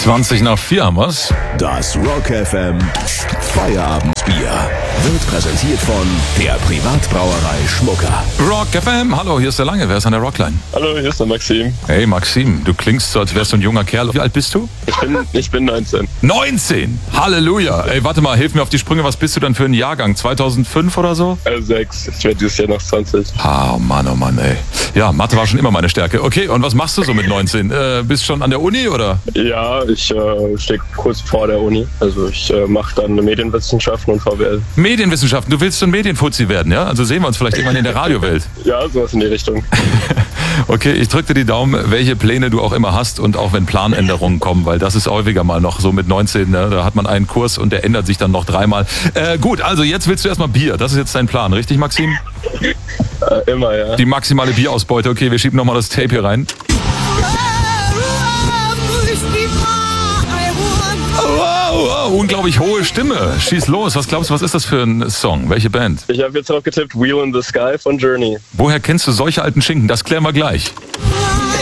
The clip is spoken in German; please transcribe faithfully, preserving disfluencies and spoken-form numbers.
zwanzig nach vier haben wir's. Das Rock F M Feierabendbier wird präsentiert von der Privatbrauerei Schmucker. Rock F M, hallo, hier ist der Lange, wer ist an der Rockline? Hallo, hier ist der Maxim. Hey Maxim, du klingst so, als wärst du ein junger Kerl. Wie alt bist du? Ich bin, ich bin neunzehn. neunzehn! Halleluja! Ey, warte mal, hilf mir auf die Sprünge, was bist du denn für ein Jahrgang? zweitausendfünf oder so? Äh, sechs. Ich werde dieses Jahr noch zwanzig. Ah, oh Mann, oh Mann, ey. Ja, Mathe war schon immer meine Stärke. Okay, und was machst du so mit neunzehn? Äh, bist schon an der Uni, oder? Ja, ich äh, stehe kurz vor der Uni. Also ich äh, mache dann Medienwissenschaften und V W L. Medienwissenschaften, du willst so ein Medienfuzzi werden, ja? Also sehen wir uns vielleicht irgendwann in der Radiowelt. Ja, sowas in die Richtung. Okay, ich drücke dir die Daumen, welche Pläne du auch immer hast und auch wenn Planänderungen kommen, weil das ist häufiger mal noch so mit neunzehn, ne? Da hat man einen Kurs und der ändert sich dann noch dreimal. Äh, gut, also jetzt willst du erstmal Bier, das ist jetzt dein Plan, richtig Maxim? Äh, immer, ja. Die maximale Bierausbeute, okay, wir schieben nochmal das Tape hier rein. Wow, wow, unglaublich hohe Stimme. Schieß los, was glaubst du, was ist das für ein Song? Welche Band? Ich habe jetzt drauf getippt, Wheel in the Sky von Journey. Woher kennst du solche alten Schinken? Das klären wir gleich.